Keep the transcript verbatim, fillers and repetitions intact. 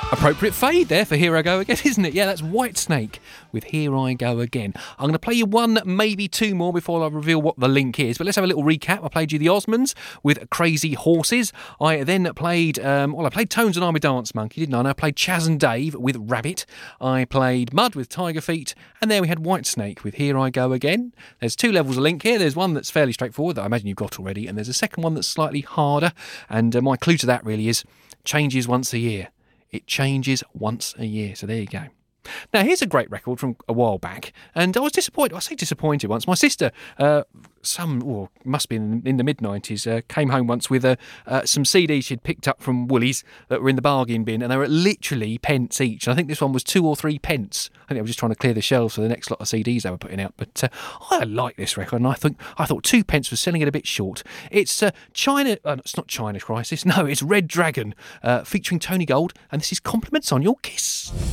Appropriate fade there for Here I Go Again, isn't it? Yeah, that's Whitesnake with Here I Go Again. I'm going to play you one, maybe two more before I reveal what the link is, but let's have a little recap. I played you the Osmonds with Crazy Horses. I then played, um, well, I played Tones and I'm a Dance Monkey, didn't I? And I played Chaz and Dave with Rabbit. I played Mud with Tiger Feet, and there we had Whitesnake with Here I Go Again. There's two levels of link here. There's one that's fairly straightforward that I imagine you've got already, and there's a second one that's slightly harder, and uh, my clue to that really is changes once a year. It changes once a year. So there you go. Now, here's a great record from a while back, and I was disappointed. I say disappointed once. My sister, uh, some, or must be in, in the mid nineties, uh, came home once with uh, uh, some C Ds she'd picked up from Woolies that were in the bargain bin, and they were literally pence each. And I think this one was two or three pence. I think they were just trying to clear the shelves for the next lot of C Ds they were putting out. But uh, I like this record, and I think I thought two pence was selling it a bit short. It's uh, China. Uh, it's not China Crisis. No, it's Red Dragon, uh, featuring Tony Gold, and this is Compliments on Your Kiss.